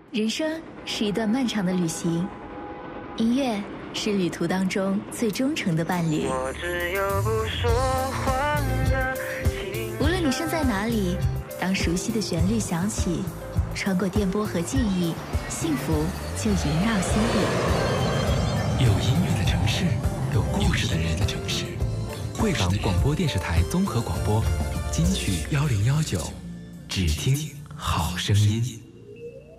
人生是一段漫长的旅行，音乐是旅途当中最忠诚的伴侣。 我只有不说谎的情。 无论你身在哪里，当熟悉的旋律响起，穿过电波和记忆，幸福就萦绕心底。 有音乐的城市，有故事的人的城市。贵港广播电视台综合广播，金曲1019，只听好声音。